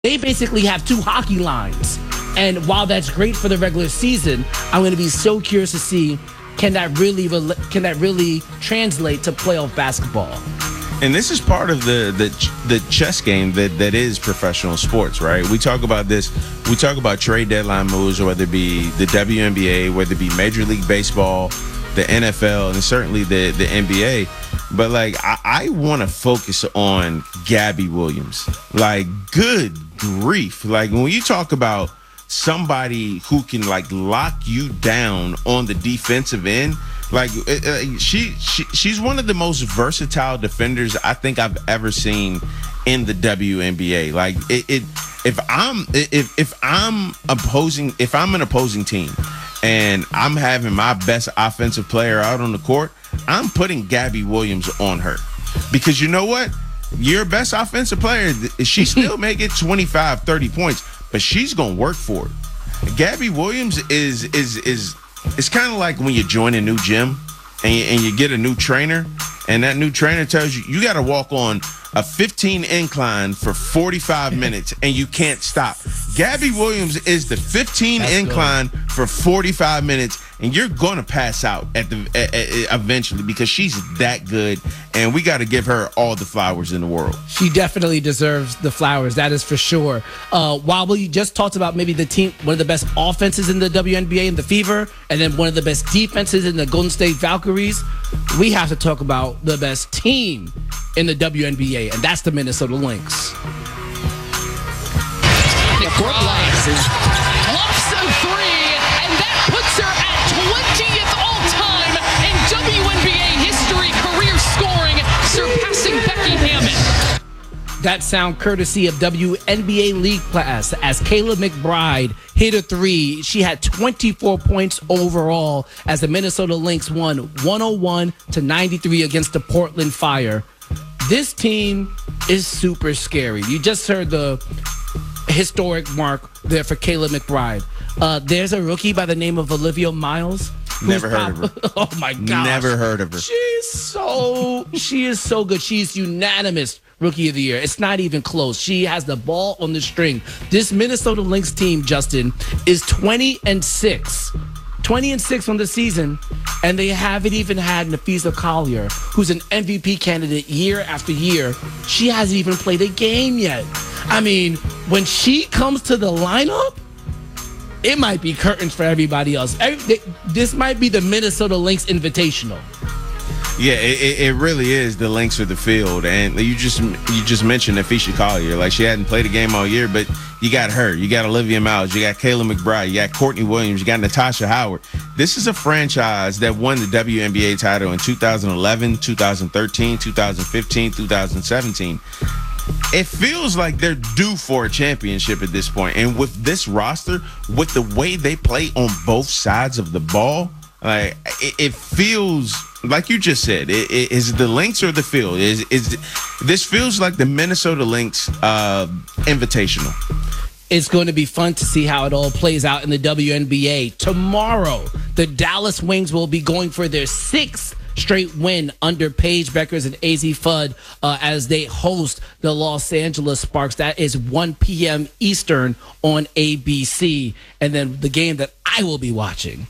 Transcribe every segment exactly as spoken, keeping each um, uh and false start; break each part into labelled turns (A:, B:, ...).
A: They basically have two hockey lines. And while that's great for the regular season, I'm going to be so curious to see can that really can that really translate to playoff basketball.
B: And this is part of the, the the chess game that, that is professional sports, right? We talk about this. We talk about trade deadline moves, whether it be the W N B A, whether it be Major League Baseball, the N F L, and certainly the, the N B A. But, like, I, I want to focus on Gabby Williams. Like, good grief. Like, when you talk about somebody who can, like, lock you down on the defensive end, Like uh, she, she, she's one of the most versatile defenders I think I've ever seen in the W N B A. Like it, it if I'm if if I'm opposing if I'm an opposing team and I'm having my best offensive player out on the court, I'm putting Gabby Williams on her because you know what? Your best offensive player, she still may get twenty-five, thirty points, but she's gonna work for it. Gabby Williams is is is. It's kind of like when you join a new gym and you, and you get a new trainer, and that new trainer tells you you got to walk on a fifteen incline for forty-five minutes, and you can't stop. Gabby Williams is the fifteen That's incline good. for forty-five minutes, and you're going to pass out at the at, at, eventually because she's that good, and we got to give her all the flowers in the world.
A: She definitely deserves the flowers, that is for sure. Uh, while we just talked about maybe the team, one of the best offenses in the W N B A in the Fever, and then one of the best defenses in the Golden State Valkyries, we have to talk about the best team in the W N B A, and that's the Minnesota Lynx.
C: Court rises. Bluffs a three, and that puts her at twentieth all-time in W N B A history, career scoring, surpassing Becky Hammond.
A: That sound courtesy of W N B A League Pass as Kayla McBride hit a three. She had twenty-four points overall as the Minnesota Lynx won one oh one to ninety-three against the Portland Fire. This team is super scary. You just heard the historic mark there for Kayla McBride. Uh, there's a rookie by the name of Olivia Miles.
B: Never heard
A: pop-
B: of her.
A: Oh my gosh.
B: Never heard of her.
A: She's so she is so good. She's unanimous Rookie of the Year. It's not even close. She has the ball on the string. This Minnesota Lynx team, Justin, is twenty and six. twenty and six on the season, and they haven't even had Napheesa Collier, who's an M V P candidate year after year. She hasn't even played a game yet. I mean, when she comes to the lineup, it might be curtains for everybody else. Every, this might be the Minnesota Lynx Invitational.
B: Yeah, it, it really is the Lynx of the field, and you just you just mentioned Napheesa Collier. Like, she hadn't played a game all year, but you got her, you got Olivia Miles, you got Kayla McBride, you got Courtney Williams, you got Natasha Howard. This is a franchise that won the W N B A title in two thousand eleven, two thousand thirteen, two thousand fifteen, two thousand seventeen. It feels like they're due for a championship at this point, and with this roster, with the way they play on both sides of the ball, like it, it feels. Like you just said, it, it, is it the Lynx or the field? Is is this feels like the Minnesota Lynx uh, Invitational?
A: It's going to be fun to see how it all plays out in the W N B A. Tomorrow, the Dallas Wings will be going for their sixth straight win under Paige Beckers and A Z Fudd uh, as they host the Los Angeles Sparks. That is one p.m. Eastern on A B C. And then the game that I will be watching,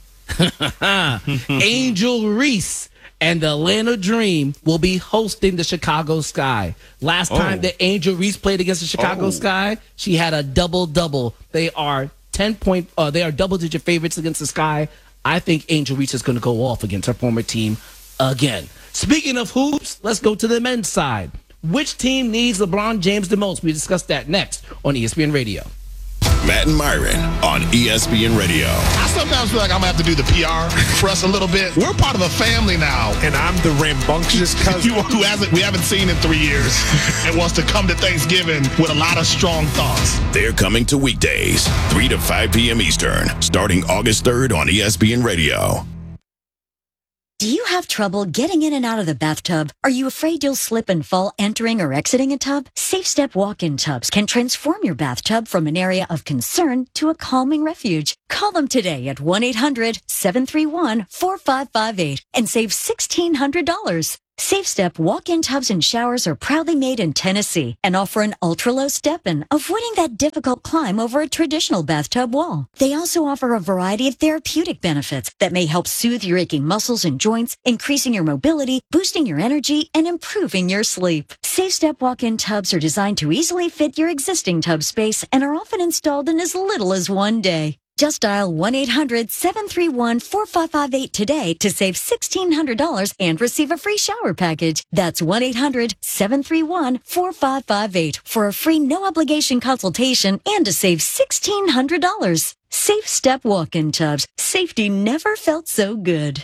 A: Angel Reese and the Atlanta Dream will be hosting the Chicago Sky. Last time oh. that Angel Reese played against the Chicago oh. Sky, she had a double-double. They are ten point. Uh, they are double-digit favorites against the Sky. I think Angel Reese is going to go off against her former team again. Speaking of hoops, let's go to the men's side. Which team needs LeBron James the most? We discuss that next on E S P N Radio.
D: Matt and Myron on E S P N Radio.
E: I sometimes feel like I'm going to have to do the P R for us a little bit. We're part of a family now.
F: And I'm the rambunctious cousin.
E: Who hasn't, we haven't seen in three years and wants to come to Thanksgiving with a lot of strong thoughts.
D: They're coming to weekdays, three to five p.m. Eastern, starting August third on E S P N Radio.
G: Do you have trouble getting in and out of the bathtub? Are you afraid you'll slip and fall entering or exiting a tub? Safe Step walk-in tubs can transform your bathtub from an area of concern to a calming refuge. Call them today at one eight hundred seven three one four five five eight and save sixteen hundred dollars. SafeStep walk-in tubs and showers are proudly made in Tennessee and offer an ultra-low step-in, avoiding that difficult climb over a traditional bathtub wall. They also offer a variety of therapeutic benefits that may help soothe your aching muscles and joints, increasing your mobility, boosting your energy, and improving your sleep. SafeStep walk-in tubs are designed to easily fit your existing tub space and are often installed in as little as one day. Just dial one eight hundred seven three one four five five eight today to save sixteen hundred dollars and receive a free shower package. That's one eight hundred seven three one four five five eight for a free no-obligation consultation and to save sixteen hundred dollars. Safe Step walk-in tubs. Safety never felt so good.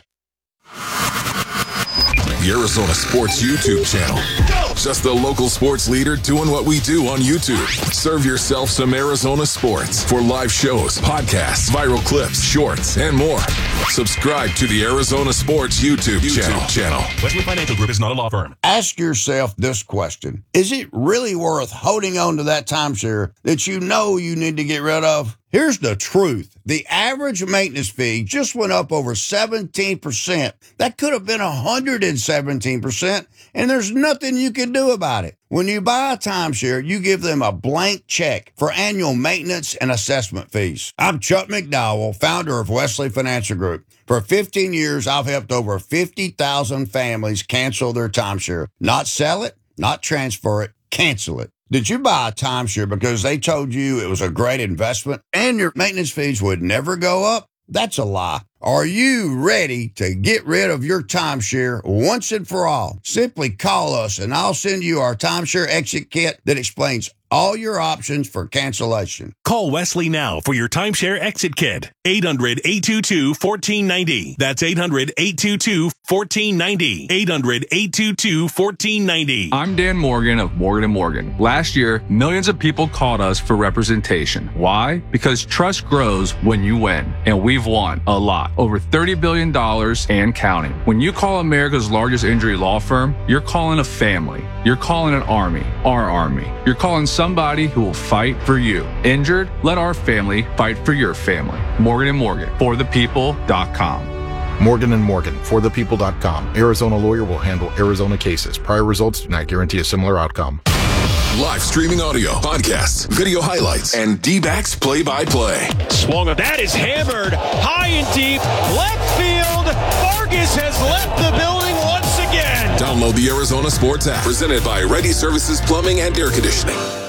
H: The Arizona Sports YouTube channel. Just the local sports leader doing what we do on YouTube. Serve yourself some Arizona sports for live shows, podcasts, viral clips, shorts, and more. Subscribe to the Arizona Sports YouTube, YouTube channel. channel.
D: Wesley Financial Group is not a law firm.
I: Ask yourself this question. Is it really worth holding on to that timeshare that you know you need to get rid of? Here's the truth. The average maintenance fee just went up over seventeen percent. That could have been one hundred seventeen percent, and there's nothing you can do about it. When you buy a timeshare, you give them a blank check for annual maintenance and assessment fees. I'm Chuck McDowell, founder of Wesley Financial Group. For fifteen years, I've helped over fifty thousand families cancel their timeshare. Not sell it, not transfer it, cancel it. Did you buy a timeshare because they told you it was a great investment and your maintenance fees would never go up? That's a lie. Are you ready to get rid of your timeshare once and for all? Simply call us and I'll send you our timeshare exit kit that explains all your options for cancellation.
D: Call Wesley now for your timeshare exit kit. eight hundred eight two two one four nine zero. That's eight hundred eight two two one four nine zero. eight hundred eight two two one four nine zero.
J: I'm Dan Morgan of Morgan and Morgan. Last year, millions of people called us for representation. Why? Because trust grows when you win. And we've won a lot. Over thirty billion dollars and counting. When you call America's largest injury law firm, you're calling a family. You're calling an army. Our army. You're calling somebody who will fight for you. Injured? Let our family fight for your family. Morgan and Morgan, for the people dot com.
F: Morgan and Morgan, for the people dot com. Arizona lawyer will handle Arizona cases. Prior results do not guarantee a similar outcome.
H: Live streaming audio, podcasts, video highlights, and D-backs play-by-play.
K: Swung up. That is hammered high and deep. Left field. Vargas has left the building once again.
H: Download the Arizona Sports app, presented by Ready Services Plumbing and Air Conditioning.